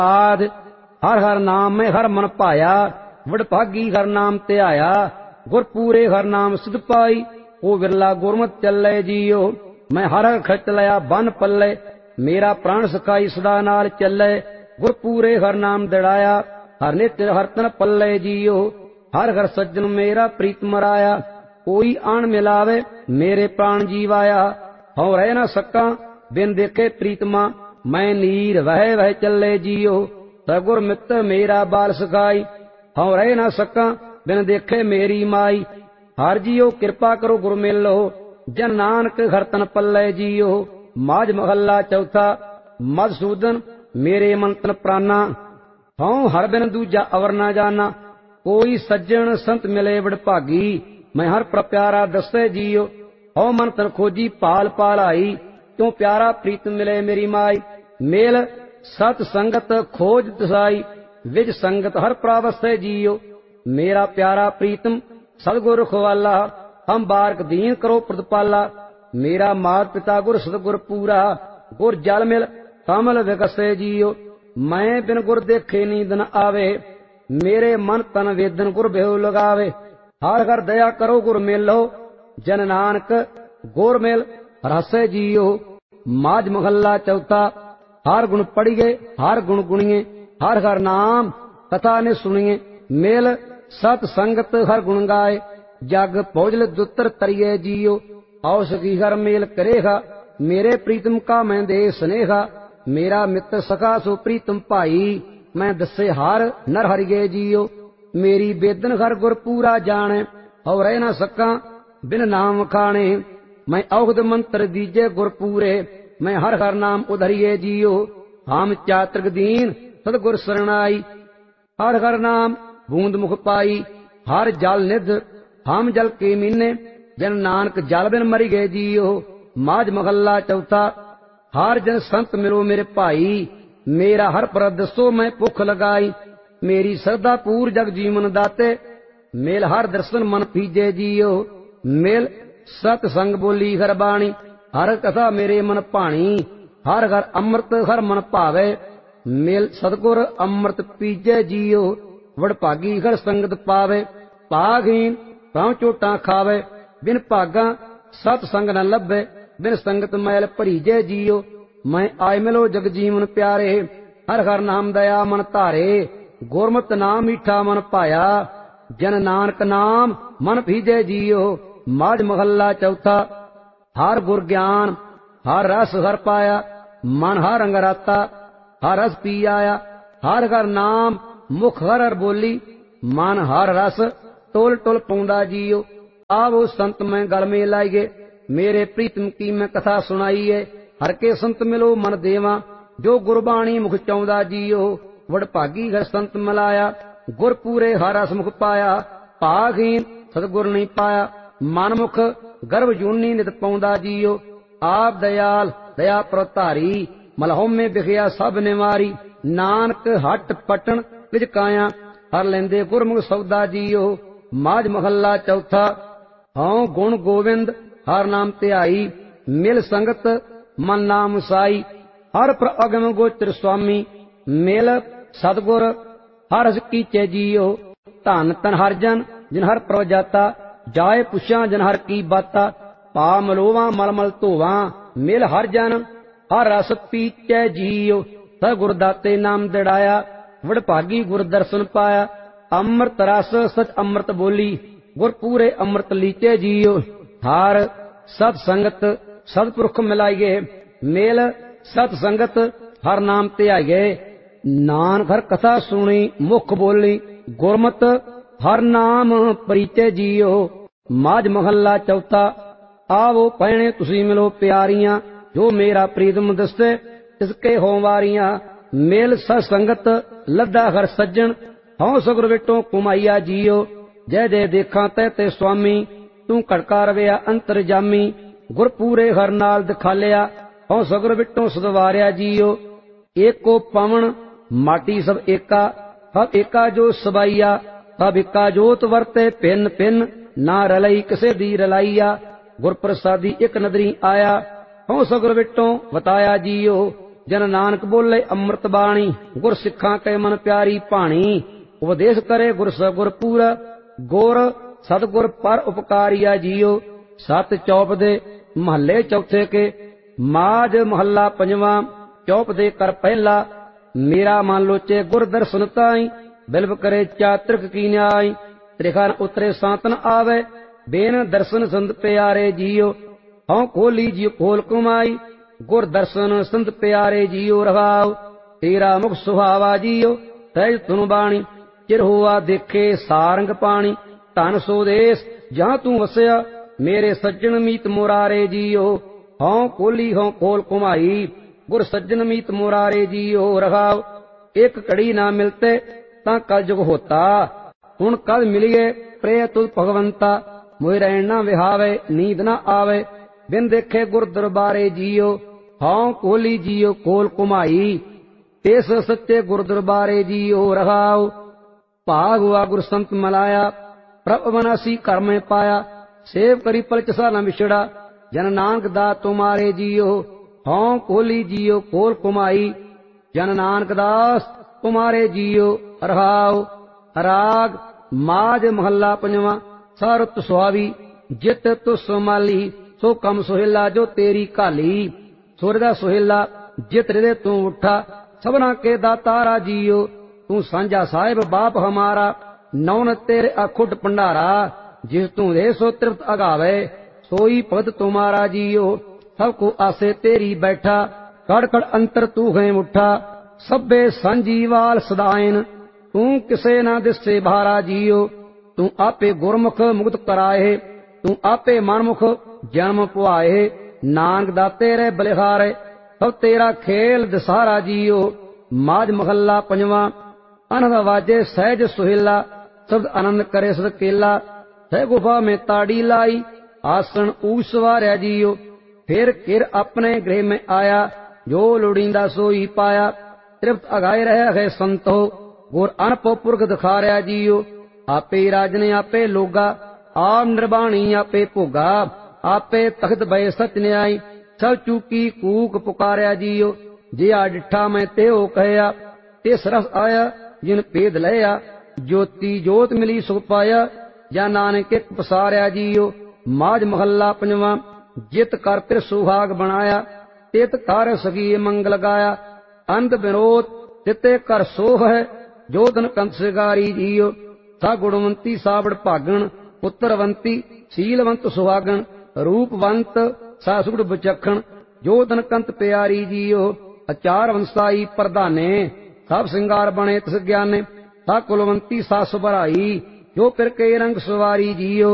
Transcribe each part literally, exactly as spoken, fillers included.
आद हर हर नाम में हर मन पाया, वडभागी हर नाम त्याया, गुर पूरे हर नाम सिद्ध पाई, ओ विरला गुरमत चले जियो। मैं हर हर खच लिया बन पल्ले, मेरा प्राण सखाई सदा नाल चले, गुर पूरे हर नाम दड़ाया, हर नित्य हर तन पल्ले जियो। हर हर सज्जन मेरा प्रीत मराया, कोई आन मिलावे मेरे प्राण जीवाया। हूँ रह न सका बिन देखे प्रीतमा, मैं नीर वह वह चले जियो। सगुर मित्र मेरा बाल सखाई, हूँ रह न सका बिन देखे मेरी माई। हर जियो कृपा करो गुर मिलो, जन नानक हर तन पल्ले जियो। माज महला चौथा। मधुसूदन मेरे मन तन प्राणा, हूँ हर बिन दूजा अवर न जाना। कोई सज्जन संत मिले वडभागी, मैं हर पर प्यारा दसे जियो। हूँ मन तन खोजी पाल पाल आई, क्यों प्यारा प्रीत मिले मेरी माई। मेल सत संगत खोज दसाई, विज संगत हर प्रावसे जियो। मेरा प्यारा प्रीतम सदगुर खुवाला, हम बारक दीन करो प्रतिपाला। मेरा मात पिता गुर सतगुर पूरा, गुर जल मिल कमल विकसे जियो। मैं बिन गुर देखे नींद न आवे, मेरे मन तन वेदन गुर बेहू लगावे। हर हर दया करो गुर मेलो, जन नानक गुर मिल रसे जियो। माज महला चौथा। हर गुण पढ़िए हर गुण गुणिए, हर हर नाम कथा ने सुनिए। मेल सत संगत हर गुण गाए, जग भोजल दुतर तरिए जियो। औसखी हर मेल करेगा, मेरे प्रीतम का मैं दे स्नेहा। मेरा मित्र सखा सो प्रीतम भाई, मैं दसे हार नर हरिगे जियो। मेरी बेदन हर गुर पूरा जाने, और रह न सका बिन नाम खाने। मैं औहद मंत्र दीजे गुर पूरे, मैं हर हर नाम उधरिए जियो। हम चातृक दीन सतगुर शरणाई, हर हर नाम बूंद मुख पाई। हर जल निध हम जल के मीने, जन नानक जल बिन मरी गए जियो। माज महला चौथा। हर जन संत मिलो मेरे भाई, मेरा हर पर दसो मैं भुख लगाई। मेरी श्रद्धा पूर जग जीवन दाते, मेल हर दर्शन मन पीजे जियो। मेल सत संग बोली हर बाणी, हर कथा मेरे मन भाणी। हर हर अमृत हर मन भावे, मेल सतगुर अमृत पीजे जियो। वडभागी हर संगत पावे, भागहीन पांव चोटा खावे। बिन भागा सत संग न लभे, बिन संगत मैल भरीजे जियो। मैं आय मिलो जग जीवन प्यारे, हर हर नाम दया मन धारे। गुरमत नाम मीठा मन पाया, जन नानक नाम मन भीजे जियो। माज महला चौथा। हर गुर ज्ञान हर रस हर पाया, मन हर रंग राता हर रस पी आया। हर हर नाम मुख हर हर बोली, मन हर रस टोल टोल पौंदा जियो। आवो संत मैं गल में लाइए, मेरे प्रीतम की मैं कथा सुनाईए। हर के संत मिलो मन देवा, जो गुरबाणी मुख चाउंदा जियो। वडभागी हर संत मिलाया, गुर पूरे हर रस मुख पाया। भागहीन सतगुर नहीं पाया, मन मुख गर्भ जूनी नित पाउंदा जियो। आप दयाल दया प्रतारी, मलहों में बिखिया सब निवारी। नानक हट पटन विच काया, हर लेंदे गुरमुख सौदा जियो। माज महला चौथा। हूँ गुण गोविंद हर नाम ध्याई, मिल संगत मन नाम साई। हर पर अगम गोचर स्वामी, मिल सतगुर हर हस कीचे जियो। धन तन हर जन जिन हर पर जाता, जाए पुछा जन हर की बाता। पा मलोवा मलमल धोवा, मिल हर जन हर रस पीचे जियो। सह गुरदाते नाम दड़ाया, वडभागी गुर दर्शन पाया। अमृत रस सच अमृत बोली, गुर पूरे अमृत लीचे जियो। हार सत संगत सतपुरख मिलाइए, मेल सत संगत हर नाम ध्याइए। नानक हर कथा सुनी मुख बोली, गुरमत हर नाम परिचे जियो। माज महला चौथा। आवो भैणे तुसी मिलो प्यारियां, जो मेरा प्रीतम दसे इसके हों वारियां। मेल सत संगत लद्दा हर सज्जन, हूँ सगुर विटों कुमाइया जियो। जय जय देखा तै ते स्वामी, तू कड़का रविया अंतर जामी। गुर पूरे हर नाल दिखालिया, हूँ सगुर विटों सदवारिया जियो। एको पवन माटी सब एका, सब एका जो सबाइया। सब एका जोत वरते भिन्न भिन्न, ना रलई किसे दी रलाइया। गुर प्रसादी एक नदरी आया, हूँ सगुर विटों वताया जियो। ਜਨ ਨਾਨਕ ਬੋਲੇ ਅੰਮ੍ਰਿਤ ਬਾਣੀ। ਗੁਰ ਸਿੱਖਾਂ ਕੈ ਮਨ ਪਿਆਰੀ ਭਾਣੀ। ਉਪਦੇਸ਼ ਕਰੇ ਗੁਰ ਸਗੁਰ ਪੂਰਾ। ਗੁਰ ਸਤਿਗੁਰ ਪਰ ਉਪਕਾਰੀਆ ਜੀਓ। ਸਤ ਚੌਪ ਦੇ ਮਹੱਲੇ ਚੌਥੇ ਕੇ। ਮਾਝ ਮਹੱਲਾ ਪੰਜਵਾਂ। ਚੌਪ ਦੇ ਕਰ ਪਹਿਲਾ। ਮੇਰਾ ਮਨ ਲੋਚੇ ਗੁਰ ਦਰਸ਼ਨ ਤਾਈ। ਬਿਲਵ ਕਰੇ ਚਾਤ੍ਰਿਕ ਕੀ ਨਿਆਈ। ਤ੍ਰਿਖਾ ਨ ਉਤਰੇ ਸਾਤਨ ਆਵੇ। ਬੇਨ ਦਰਸ਼ਨ ਸੰਤ ਪਿਆਰੇ ਜੀਓ। ਹਉ ਖੋਲੀ ਜੀ ਖੋਲ ਕਮਾਈ। ਗੁਰ ਦਰਸ਼ਨ ਸੰਤ ਪਿਆਰੇ ਜੀਓ ਰਹਾਉ। ਤੇਰਾ ਮੁਖ ਸੁਹਾਵਾ ਜੀਓ। ਸਹਿਜ ਤੁਨ ਬਾਣੀ। ਚਿਰ ਹੋਆ ਦੇਖੇ ਸਾਰੰਗ ਪਾਣੀ। ਧਨ ਸੋ ਦੇਸ ਜਾਂ ਤੂੰ ਵਸਿਆ। ਮੇਰੇ ਸੱਜਣ ਮੀਤ ਮੁਰਾਰੇ ਜੀਓ। ਹਉ ਖੋਲੀ ਹਉ ਖੋਲ ਘੁਮਾਈ। ਗੁਰ ਸੱਜਣ ਮੀਤ ਮੁਰਾਰੇ ਜੀਓ ਰਹਾਉ। ਇੱਕ ਘੜੀ ਨਾ ਮਿਲਤੇ ਤਾਂ ਕਲ ਜੁਗ ਹੋਤਾ। ਹੁਣ ਕਦ ਮਿਲੀਏ ਪ੍ਰੇ ਤੁਧ ਭਗਵੰਤਾ। ਮੋਇ ਰਹਿਣ ਨਾ ਵਿਹਾਵੇ ਨੀਂਦ ਨਾ ਆਵੇ। ਬਿਨ ਦੇਖੇ ਗੁਰ ਦਰਬਾਰੇ ਜੀਓ। ਹਉ ਖੋਲੀ ਜੀਓ ਖੋਲ ਘੁਮਾਈ। ਇਸ ਸੱਚੇ ਗੁਰ ਦਰਬਾਰੇ ਜੀਓ ਰਹਾਉ। ਭਾਗ ਹੁਆ ਗੁਰ ਸੰਤ ਮਲਾਇਆ। ਪ੍ਰਭ ਅਵਨਾਸੀ ਘਰ ਮੈਂ ਪਾਇਆ। ਸੇਵ ਕਰੀ ਪਲਚਸਾ ਨ ਵਿਛੜਾ। ਜਨ ਨਾਨਕ ਦਾ ਤੁਮਾਰੇ ਜੀਓ। ਹਉ ਖੋਲੀ ਜੀਓ ਖੋਲ ਘੁਮਾਈ। ਜਨ ਨਾਨਕ ਦਾਸ ਤੁਮਾਰੇ ਜੀਓ ਰਹਾਉ। ਰਾਗ ਮਾਝ ਮਹੱਲਾ ਪੰਜਵਾਂ। ਸਰਤ ਸੁਹਾਵੀ ਜਿਤ ਤੁਸ ਮਾਲੀ। ਸੋ ਕਮ ਸੁਹੇਲਾ ਜੋ ਤੇਰੀ ਘਾਲੀ। ਸੁਰ ਦਾ ਸੁਹੇਲਾ ਜਿਤ ਹਿਰਦੇ ਤੂੰ ਉੱਠਾ। ਸਭਨਾ ਕੇ ਦਾਤਾਰਾ ਜੀਓ। ਤੂੰ ਸਾਂਝਾ ਸਾਹਿਬ ਬਾਪ ਹਮਾਰਾ। ਨੌਨ ਤੇਰੇ ਅਖੁੱਟ ਭੰਡਾਰਾ। ਜਿਸ ਤੂੰ ਦੇ ਸੋ ਤ੍ਰਿਪਤ ਅਗਾਵੇ। ਸੋਈ ਭਗਤ ਤੁਮਾਰਾ ਜੀਓ। ਸਭ ਕੋ ਆਸੇ ਤੇਰੀ ਬੈਠਾ। ਕੜ ਕੜ ਅੰਤਰ ਤੂੰ ਹੈ ਮੁੱਠਾ। ਸਭੇ ਸੰਜੀਵਾਲ ਸਦਾਇਨ। ਤੂੰ ਕਿਸੇ ਨਾ ਦਿਸੇ ਭਾਰਾ ਜੀਓ। ਤੂੰ ਆਪੇ ਗੁਰਮੁਖ ਮੁਕਤ ਕਰਾਏ। ਤੂੰ ਆਪੇ ਮਨਮੁਖ ਜਨਮ ਪੁਆਏ। ਨਾਨਕ ਦਾ ਤੇਰੇ ਬਲਿਹਾਰੇ। ਸਭ ਤੇਰਾ ਖੇਲ ਦਸਾਰਾ ਜੀਓ। ਮਾਝ ਮਹੱਲਾ ਪੰਜਵਾਂ। ਅਨੰਦ ਵਾਜੇ ਸਹਿਜ ਸੁਹੇਲਾ। ਸਬਦ ਆਨੰਦ ਕਰੇ ਸਦ ਕੇਲਾ। ਸਹਿ ਗੁਫਾ ਮੈਂ ਤਾੜੀ ਲਾਈ। ਆਸਣ ਊਸ ਸਵਾਰਿਆ ਜੀਓ। ਫਿਰ ਕਿਰ ਆਪਣੇ ਗ੍ਰਹਿ ਮੈਂ ਆਇਆ। ਜੋ ਲੋੜੀਂਦਾ ਸੋਈ ਪਾਇਆ। ਤ੍ਰਿਪਤ ਅਗਾਏ ਰਹਿ ਹੈ ਸੰਤੋ। ਗੁਰ ਅਨਪੋ ਪੁਰਖ ਦਿਖਾਰਿਆ ਜੀਓ। ਆਪੇ ਰਾਜਨ ਆਪੇ ਲੋਗਾ। ਆਪ ਨਿਰਬਾਣੀ ਆਪੇ ਭੋਗਾ। ਆਪੇ ਤਖਤ ਬੈ ਸਚ ਨਿਆਈ। ਸਭ ਚੂਕੀ ਕੂਕ ਪੁਕਾਰਿਆ ਜੀਓ। ਜਿਆ ਡਿਠਾ ਮੈਂ ਤਿਉ ਕਹਿਆ। ਤਿਸ ਰਸ ਆਇਆ ਜਿਨ ਭੇਦ ਲਿਆ। ਜੋਤੀ ਜੋਤ ਮਿਲੀ ਸੁਖ ਪਾਇਆ। ਜਾਂ ਨਾਨਕ ਇੱਕ ਪਸਾਰਿਆ ਜੀਓ। ਮਾਝ ਮਹੱਲਾ ਪੰਜਵਾਂ। ਜਿਤ ਕਰ ਫਿਰ ਸੁਹਾਗ ਬਣਾਇਆ। ਤਿਤ ਕਰ ਸਗੀ ਮੰਗਲ ਗਾਇਆ। ਅੰਧ ਵਿਰੋਧ ਤਿਤੇ ਕਰ ਸੋਹ ਹੈ। ਜੋਤਨ ਕੰਤ ਸਿਗਾਰੀ ਜੀਓ। ਸਾ ਗੁਣਵੰਤੀ ਸਾਵੜ ਭਾਗਣ। ਪੁੱਤਰਵੰਤੀ ਸੀਲਵੰਤ ਸੁਹਾਗਣ। ਰੂਪਵੰਤ ਸਾ ਸੁਗੜ ਬਚਖਣ। ਜੋਤਨ ਕੰਤ ਪਿਆਰੀ ਜੀਓ। ਅਚਾਰ ਵੰਸਾਈ ਪ੍ਰਧਾਨੇ। ਸਭ ਸਿੰਗਾਰ ਬਣੇ ਤਿਸ ਗਿਆਨੇ। ਸਾ ਕੁਲਵੰਤੀ ਸਾ ਸੁਭਰਾਈ। ਜੋ ਫਿਰ ਕੇ ਰੰਗ ਸਵਾਰੀ ਜੀਓ।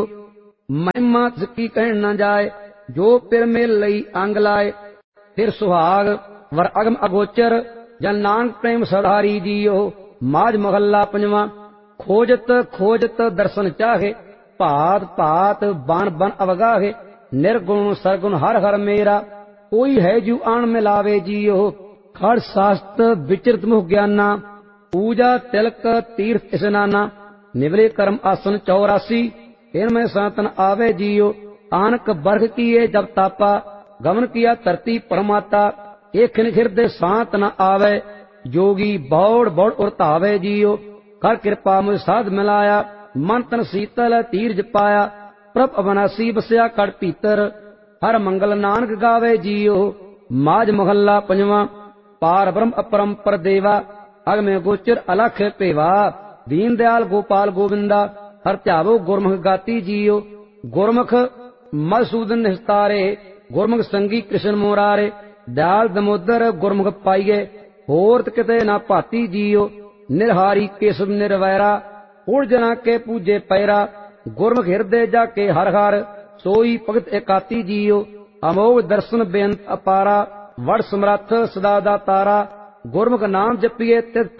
ਮਹਿਮਾ ਤਿਸ ਕੀ ਕਹਿਣ ਨਾ ਜਾਏ। ਜੋ ਫਿਰ ਮੇਲ ਲਈ ਅੰਗ ਲਾਏ। ਫਿਰ ਸੁਹਾਗ ਵਰ ਅਗਮ ਅਗੋਚਰ। ਜਨ ਨਾਨਕ ਪ੍ਰੇਮ ਸੜਾਰੀ ਜੀਓ। ਮਾਝ ਮਹੱਲਾ ਪੰਜਵਾਂ। ਖੋਜਤ ਖੋਜਤ ਦਰਸ਼ਨ ਚਾਹੇ। ਭਾਤ ਭਾਤ ਬਨ ਬਨ ਅਵਗਾਹੇ। ਨਿਰਗੁਣ ਸਰਗੁਣ ਹਰ ਹਰ ਮੇਰਾ। ਕੋਈ ਹੈ ਜੂ ਆਣ ਮਿਲਾਵੇ ਜੀਓ। ਖੜ ਸਾਸਤ ਵਿਚਰਤ ਮੁਖ ਗਿਆਨਾ। ਪੂਜਾ ਤਿਲਕ ਤੀਰਥ ਇਸਨਾਨਾ। ਨਿਵਲੇ ਕਰਮ ਆਸਨ ਚੌਰਾਸੀ। ਫਿਰ ਮੈਂ ਸਾਤਨ ਆਵੇ ਜੀਓ। ਆਨਕ ਬਰਖ ਕੀਏ ਜਬ ਤਾਪਾ। ਗਮਨ ਕੀਆ ਧਰਤੀ ਪਰਮਾਤਾ। ਏਖ ਹਿਰਦੇ ਸਾਤ ਨ ਆਵੇ। ਜੋਗੀ ਬੌੜ ਬੌੜ ਉਰਤਾਵੇ ਜੀਓ। ਕਰ ਕਿਰਪਾ ਮੁਝ ਸਾਧ ਮਿਲਾਇਆ। ਮਨ ਤਨ ਸੀਤਲ ਧੀਰਜ ਪਾਇਆ। ਪ੍ਰਭ ਅਵਨਾਸੀ ਬਸਿਆ ਕੜ ਭੀਤਰ। ਹਰ ਮੰਗਲ ਨਾਨਕ ਗਾਵੇ ਜੀਓ। ਮਾਝ ਮਹੱਲਾ ਪੰਜਵਾਂ। ਪਾਰ ਬ੍ਰਹਮ ਅਪਰੰਪਰ ਦੇਵਾ। ਅਗਮੇ ਗੋਚਰ ਅਲਖ ਭੇਵਾ। ਦੀਨ ਦਿਆਲ ਗੋਪਾਲ ਗੋਵਿੰਦਾ। ਹਰ ਧਿਆਵੋ ਗੁਰਮੁਖ ਗਾਤੀ ਜੀਓ। ਗੁਰਮੁਖ ਮਧੂਸੂਦਨ ਨਿਸਤਾਰੇ। ਗੁਰਮੁਖ ਸੰਗੀ ਕ੍ਰਿਸ਼ਨ ਮੁਰਾਰੇ। ਦਿਆਲ ਦਮੋਦਰ ਗੁਰਮੁਖ ਪਾਈਏ। ਹੋਰ ਕਿਤੇ ਨਾ ਭਾਤੀ ਜੀਓ। ਨਿਰਹਾਰੀ ਕੇਸਵ ਨਿਰਵੈਰਾ। ਉੜ ਜਨਾ ਕੇ ਪੂਜੇ ਪੈਰਾ। ਗੁਰਮੁਖ ਹਿਰਦੇ ਜਾ ਕੇ ਹਰ ਹਰ। ਸੋਈ ਭਗਤ ਇਕਾਤੀ ਜੀਓ। ਅਮੋਘ ਦਰਸ਼ਨ ਬੇਅੰਤ ਅਪਾਰਾ। ਵੜ ਸਮਰੱਥ ਸਦਾ ਦਾ ਤਾਰਾ। ਗੁਰਮੁਖ ਨਾਮ ਜਪੀਏ ਤਿਤ